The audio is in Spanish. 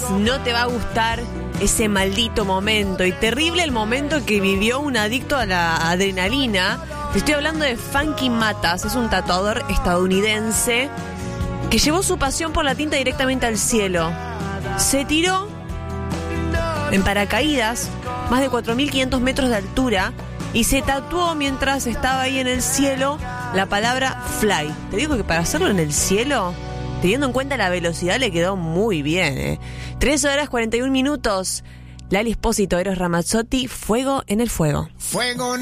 no te va a gustar ese maldito momento. Y terrible el momento que vivió un adicto a la adrenalina. Te estoy hablando de Funky Matas. Es un tatuador estadounidense que llevó su pasión por la tinta directamente al cielo. Se tiró en paracaídas, más de 4.500 metros de altura, y se tatuó mientras estaba ahí en el cielo la palabra fly. Te digo que para hacerlo en el cielo, teniendo en cuenta la velocidad, le quedó muy bien. 3 horas 41 minutos. Lali Espósito, Eros Ramazzotti, Fuego en el Fuego. Fuego